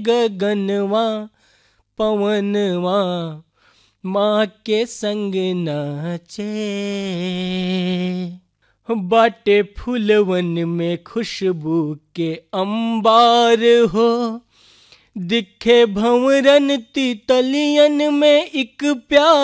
गगनवा पवनवा माँ के संग नाचे। बाटे फूलवन में खुशबू के अंबार हो, दिखे भंवरन तितलियन में एक प्यार